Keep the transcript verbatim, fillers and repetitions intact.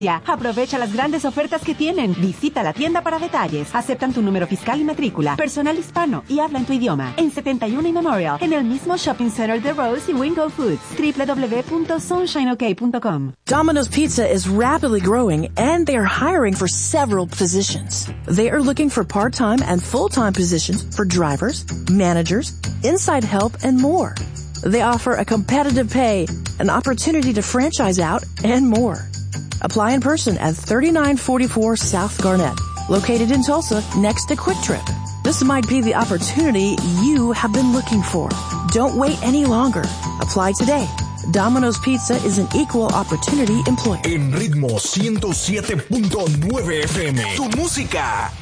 Ya, aprovecha las grandes ofertas que tienen. Visita la tienda para detalles. Aceptan tu número fiscal y matrícula. Personal hispano y habla en tu idioma. En setenta y uno y Memorial, en el mismo shopping center de Rose y Wingo Foods. w w w punto sunshine o k punto com. Domino's Pizza is rapidly growing and they are hiring for several positions. They are looking for part-time and full-time positions for drivers, managers, inside help, and more. They offer a competitive pay, an opportunity to franchise out, and more. Apply in person at thirty-nine forty-four South Garnett, located in Tulsa next to Quick Trip. This might be the opportunity you have been looking for. Don't wait any longer. Apply today. Domino's Pizza is an equal opportunity employer. En Ritmo ciento siete punto nueve F M, tu música